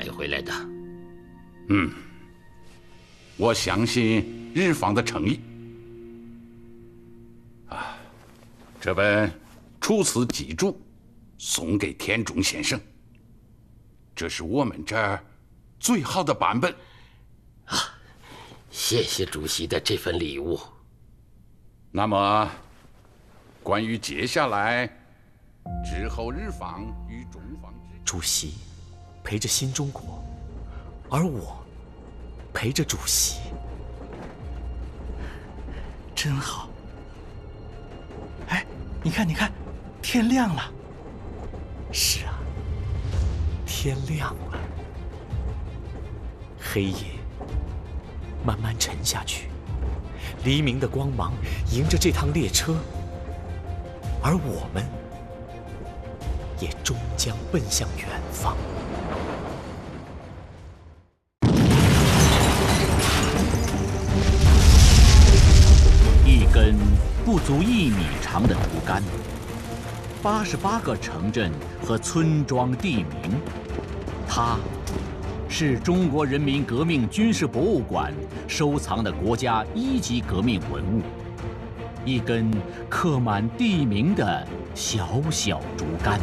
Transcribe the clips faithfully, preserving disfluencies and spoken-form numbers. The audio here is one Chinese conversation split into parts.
买回来的。 嗯，我相信日方的诚意。啊，这本《楚辞集注》送给田中先生，这是我们这儿最好的版本。 啊，谢谢主席的这份礼物。 那么，关于接下来之后日方与中方之间， 主席陪着新中国，而我陪着主席，真好。哎，你看，你看，天亮了。是啊，天亮了。黑夜慢慢沉下去，黎明的光芒迎着这趟列车，而我们也终将奔向远方。 一根不足一米长的竹竿，八十八个城镇和村庄地名，它是中国人民革命军事博物馆收藏的国家一级革命文物，一根刻满地名的小小竹竿。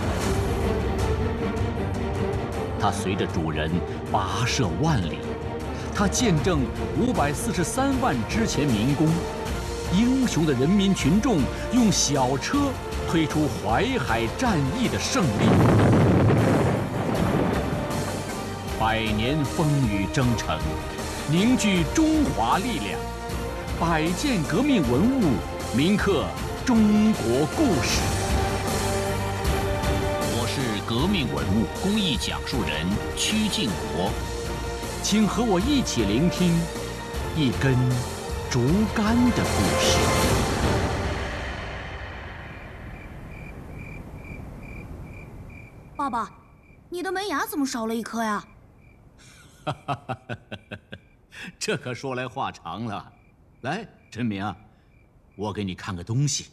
它随着主人跋涉万里，它见证五百四十三万之前民工，英雄的人民群众用小车推出淮海战役的胜利。百年风雨征程，凝聚中华力量，百件革命文物铭刻中国故事。我是革命文物公益讲述人曲靖国，请和我一起聆听一根竹竿的故事。 爸爸，你的门牙怎么少了一颗呀？ 哈哈哈哈哈！这可说来话长了。来，陈明啊，我给你看个东西。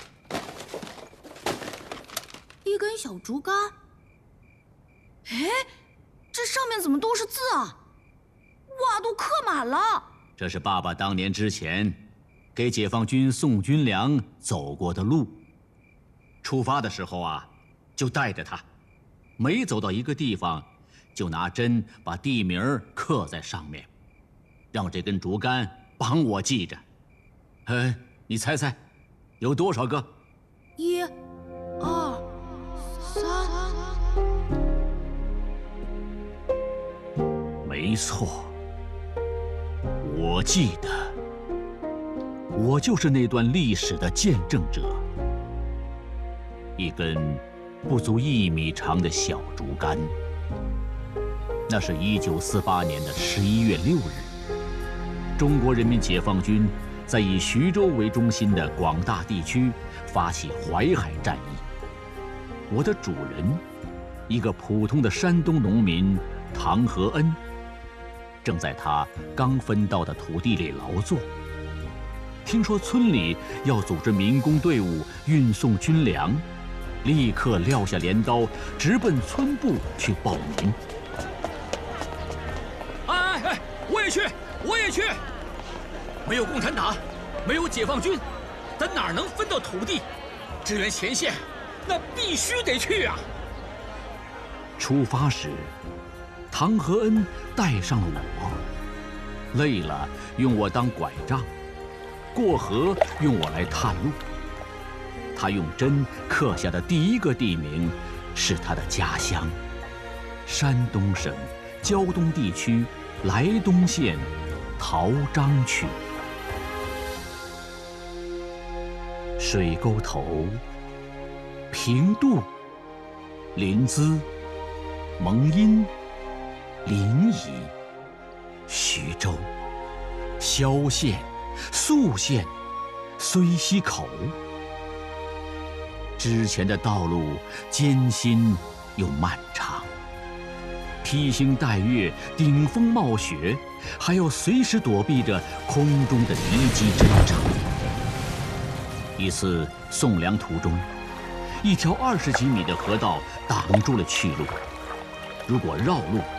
一根小竹竿。哎，这上面怎么都是字啊？哇，都刻满了。 这是爸爸当年之前给解放军送军粮走过的路。出发的时候啊，就带着它，每走到一个地方，就拿针把地名刻在上面，让这根竹竿帮我记着。哎，你猜猜，有多少个？ 一、二、三。 没错，我记得，我就是那段历史的见证者。一根不足一米长的小竹竿。那是一九四八年的十一月六日，中国人民解放军在以徐州为中心的广大地区发起淮海战役。我的主人，一个普通的山东农民唐和恩，正在他刚分到的土地里劳作。听说村里要组织民工队伍运送军粮，立刻撂下镰刀，直奔村部去报名。哎哎，我也去，我也去！没有共产党，没有解放军，咱哪能分到土地？支援前线，那必须得去啊！出发时，唐和恩带上了我，累了用我当拐杖，过河用我来探路。他用针刻下的第一个地名是他的家乡——山东省胶东地区莱东县陶章区。水沟头、平度、临淄、蒙阴、临沂、徐州、萧县、宿县、睢溪口。之前的道路艰辛又漫长，披星戴月，顶风冒雪，还要随时躲避着空中的敌机侦察。一次送粮途中，一条二十几米的河道挡住了去路，如果绕路